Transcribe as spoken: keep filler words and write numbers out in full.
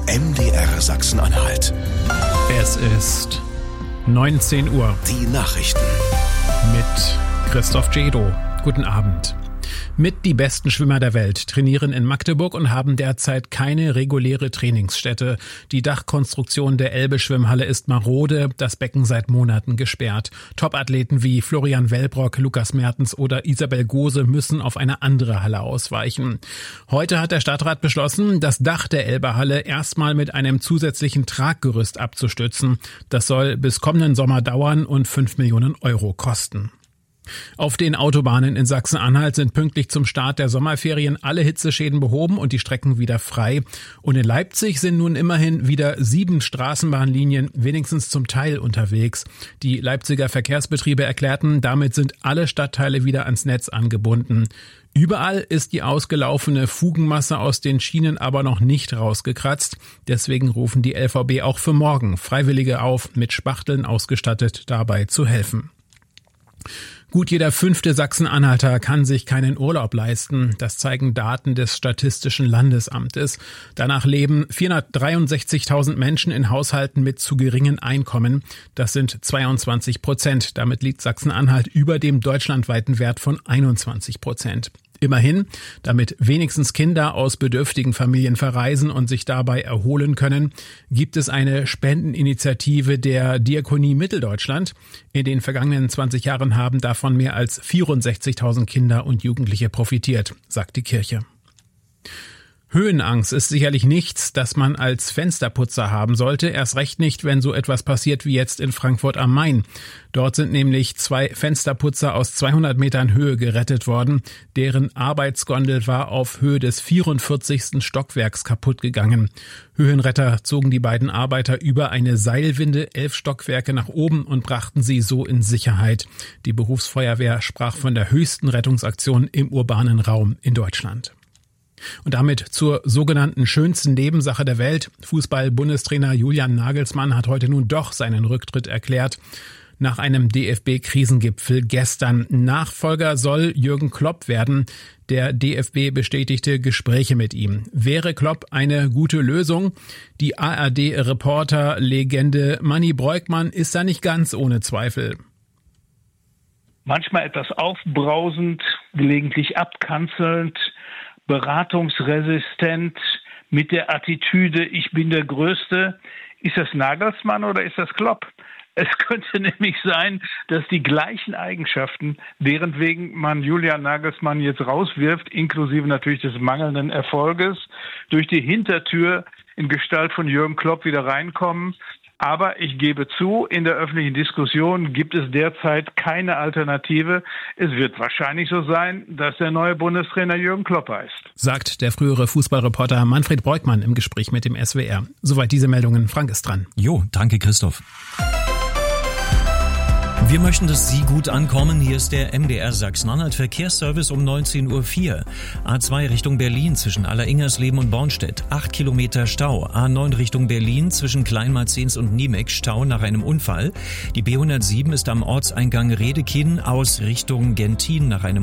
M D R Sachsen-Anhalt. Es ist neunzehn Uhr. Die Nachrichten. Mit Christoph Jedo. Guten Abend. Mit die besten Schwimmer der Welt trainieren in Magdeburg und haben derzeit keine reguläre Trainingsstätte. Die Dachkonstruktion der Elbe-Schwimmhalle ist marode, das Becken seit Monaten gesperrt. Topathleten wie Florian Wellbrock, Lukas Mertens oder Isabel Gose müssen auf eine andere Halle ausweichen. Heute hat der Stadtrat beschlossen, das Dach der Elbe-Halle erstmal mit einem zusätzlichen Traggerüst abzustützen. Das soll bis kommenden Sommer dauern und fünf Millionen Euro kosten. Auf den Autobahnen in Sachsen-Anhalt sind pünktlich zum Start der Sommerferien alle Hitzeschäden behoben und die Strecken wieder frei. Und in Leipzig sind nun immerhin wieder sieben Straßenbahnlinien wenigstens zum Teil unterwegs. Die Leipziger Verkehrsbetriebe erklärten, damit sind alle Stadtteile wieder ans Netz angebunden. Überall ist die ausgelaufene Fugenmasse aus den Schienen aber noch nicht rausgekratzt. Deswegen rufen die L V B auch für morgen Freiwillige auf, mit Spachteln ausgestattet dabei zu helfen. Gut jeder fünfte Sachsen-Anhalter kann sich keinen Urlaub leisten. Das zeigen Daten des Statistischen Landesamtes. Danach leben vierhundertdreiundsechzigtausend Menschen in Haushalten mit zu geringen Einkommen. Das sind zweiundzwanzig Prozent. Damit liegt Sachsen-Anhalt über dem deutschlandweiten Wert von einundzwanzig Prozent. Immerhin, damit wenigstens Kinder aus bedürftigen Familien verreisen und sich dabei erholen können, gibt es eine Spendeninitiative der Diakonie Mitteldeutschland. In den vergangenen zwanzig Jahren haben davon mehr als vierundsechzigtausend Kinder und Jugendliche profitiert, sagt die Kirche. Höhenangst ist sicherlich nichts, das man als Fensterputzer haben sollte, erst recht nicht, wenn so etwas passiert wie jetzt in Frankfurt am Main. Dort sind nämlich zwei Fensterputzer aus zweihundert Metern Höhe gerettet worden. Deren Arbeitsgondel war auf Höhe des vierundvierzigsten Stockwerks kaputt gegangen. Höhenretter zogen die beiden Arbeiter über eine Seilwinde elf Stockwerke nach oben und brachten sie so in Sicherheit. Die Berufsfeuerwehr sprach von der höchsten Rettungsaktion im urbanen Raum in Deutschland. Und damit zur sogenannten schönsten Nebensache der Welt. Fußball-Bundestrainer Julian Nagelsmann hat heute nun doch seinen Rücktritt erklärt. Nach einem D F B-Krisengipfel gestern. Nachfolger soll Jürgen Klopp werden. Der D F B bestätigte Gespräche mit ihm. Wäre Klopp eine gute Lösung? Die A R D-Reporter-Legende Manni Breukmann ist da nicht ganz ohne Zweifel. Manchmal etwas aufbrausend, gelegentlich abkanzelnd, beratungsresistent, mit der Attitüde, ich bin der Größte. Ist das Nagelsmann oder ist das Klopp? Es könnte nämlich sein, dass die gleichen Eigenschaften, während wegen man Julian Nagelsmann jetzt rauswirft, inklusive natürlich des mangelnden Erfolges, durch die Hintertür in Gestalt von Jürgen Klopp wieder reinkommen. Aber ich gebe zu, in der öffentlichen Diskussion gibt es derzeit keine Alternative. Es wird wahrscheinlich so sein, dass der neue Bundestrainer Jürgen Klopp heißt. Sagt der frühere Fußballreporter Manfred Breukmann im Gespräch mit dem S W R. Soweit diese Meldungen. Frank ist dran. Jo, danke Christoph. Wir möchten, dass Sie gut ankommen. Hier ist der M D R Sachsen-Anhalt Verkehrsservice um neunzehn Uhr vier. A zwei Richtung Berlin zwischen Alleringers-Leben und Bornstedt. acht Kilometer Stau. A neun Richtung Berlin zwischen Kleinmarzens und Niemek. Stau nach einem Unfall. Die B hundertsieben ist am Ortseingang Redekinn aus Richtung Gentin nach einem